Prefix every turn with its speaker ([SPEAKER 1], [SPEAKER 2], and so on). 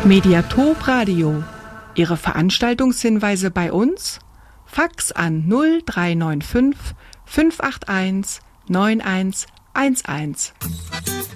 [SPEAKER 1] Mediatop Radio. Ihre Veranstaltungshinweise bei uns? Fax an 0395 581 9111.